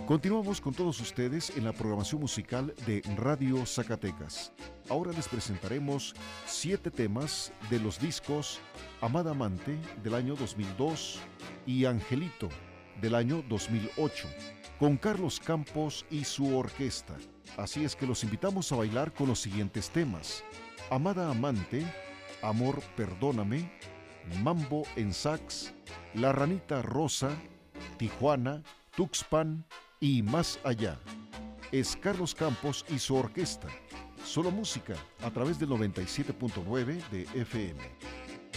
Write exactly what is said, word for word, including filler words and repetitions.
Continuamos con todos ustedes en la programación musical de Radio Zacatecas. Ahora les presentaremos siete temas de los discos Amada Amante del año dos mil dos y Angelito del año dos mil ocho, con Carlos Campos y su orquesta. Así es que los invitamos a bailar con los siguientes temas: Amada Amante, Amor Perdóname, Mambo en Sax, La Ranita Rosa, Tijuana, Tuxpan y Más Allá. Es Carlos Campos y su orquesta. Solo música a través del noventa y siete punto nueve de F M.